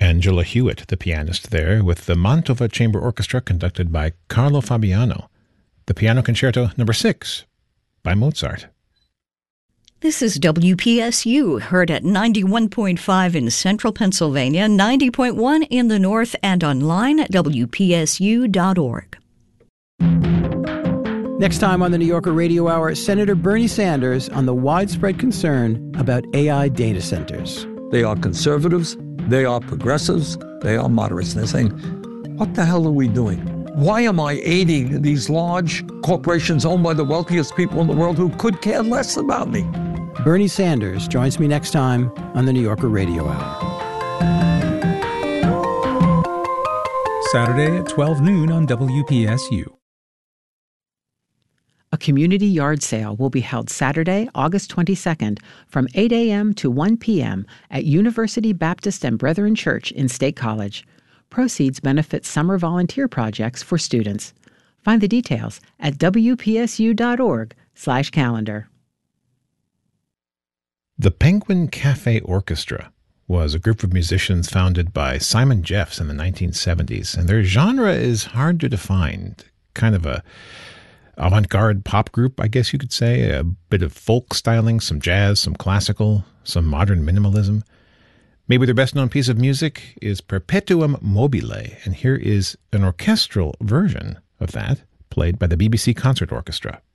Angela Hewitt, the pianist there, with the Mantova Chamber Orchestra conducted by Carlo Fabiano. The Piano Concerto No. 6 by Mozart. This is WPSU, heard at 91.5 in central Pennsylvania, 90.1 in the north, and online at WPSU.org. Next time on the New Yorker Radio Hour, Senator Bernie Sanders on the widespread concern about AI data centers. They are conservatives, they are progressives, they are moderates. They're saying, what the hell are we doing? Why am I aiding these large corporations owned by the wealthiest people in the world who could care less about me? Bernie Sanders joins me next time on the New Yorker Radio Hour. Saturday at 12 noon on WPSU. A community yard sale will be held Saturday, August 22nd from 8 a.m. to 1 p.m. at University Baptist and Brethren Church in State College. Proceeds benefit summer volunteer projects for students. Find the details at wpsu.org/calendar. The Penguin Cafe Orchestra was a group of musicians founded by Simon Jeffs in the 1970s, and their genre is hard to define. Kind of a avant-garde pop group, I guess you could say, a bit of folk styling, some jazz, some classical, some modern minimalism. Maybe their best-known piece of music is Perpetuum Mobile, and here is an orchestral version of that, played by the BBC Concert Orchestra.